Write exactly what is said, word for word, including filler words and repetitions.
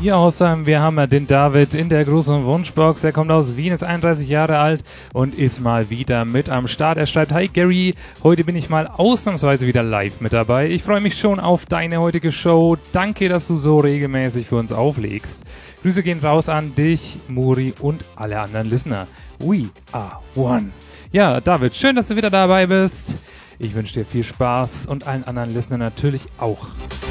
Ja, außerdem, wir haben den David in der großen Wunschbox. Er kommt aus Wien, ist einunddreißig Jahre alt und ist mal wieder mit am Start. Er schreibt, hi Gary, heute bin ich mal ausnahmsweise wieder live mit dabei. Ich freue mich schon auf deine heutige Show. Danke, dass du so regelmäßig für uns auflegst. Grüße gehen raus an dich, Muri und alle anderen Listener. We are one. Ja, David, schön, dass du wieder dabei bist. Ich wünsche dir viel Spaß und allen anderen Listenern natürlich auch.